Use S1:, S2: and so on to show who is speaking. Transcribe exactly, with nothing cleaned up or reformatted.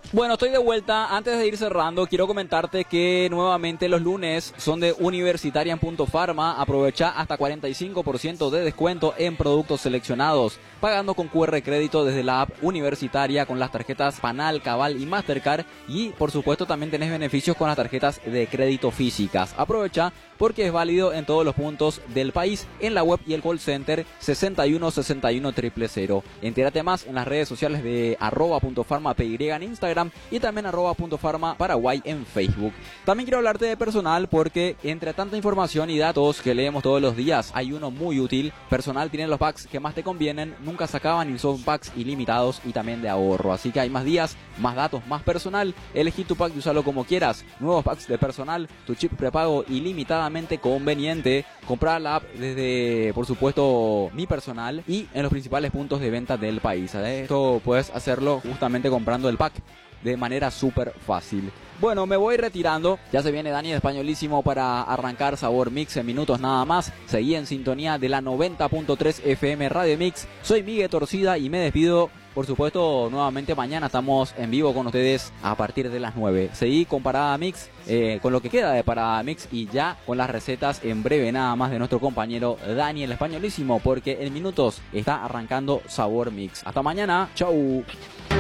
S1: Bueno, estoy de vuelta. Antes de ir cerrando, quiero comentarte que nuevamente los lunes son de Universitaria en Punto Pharma. Aprovecha hasta cuarenta y cinco por ciento de descuento en productos seleccionados, pagando con Q R crédito desde la app Universitaria con las tarjetas Panal, Cabal y Mastercard. Y por supuesto también tenés beneficios con las tarjetas de crédito físicas. Aprovecha porque es válido en todos los puntos del país, en la web y el call center sesenta y uno sesenta y uno cero cero cero. Entérate más en las redes sociales de arroba punto farma py en Instagram y también arroba punto farma Paraguay en Facebook. También quiero hablarte de personal porque entre tanta información y datos que leemos todos los días, hay uno muy útil. Personal tiene los packs que más te convienen, nunca se acaban y son packs ilimitados y también de ahorro. Así que hay más días, más datos, más personal. Elegí tu pack y usalo como quieras. Nuevos packs de personal, tu chip prepago ilimitadamente conveniente. Comprar la app desde, por supuesto, Mi Personal y en los principales puntos de venta del país. ¿eh? Esto puedes hacerlo justamente comprando el pack de manera súper fácil. Bueno, me voy retirando. Ya se viene Dani de Españolísimo para arrancar Sabor Mix en minutos nada más. Seguí en sintonía de la noventa punto tres F M Radio Mix. Soy Miguel Torcida y me despido. Por supuesto, nuevamente mañana estamos en vivo con ustedes a partir de las nueve. Seguí con Parada Mix, eh, con lo que queda de Parada Mix y ya con las recetas en breve nada más de nuestro compañero Dani el Españolísimo, porque en minutos está arrancando Sabor Mix. Hasta mañana, chau.